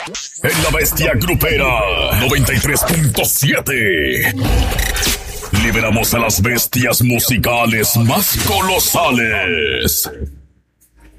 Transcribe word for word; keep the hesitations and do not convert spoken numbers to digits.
En la Bestia Grupera noventa y tres punto siete. Liberamos a las bestias musicales más colosales.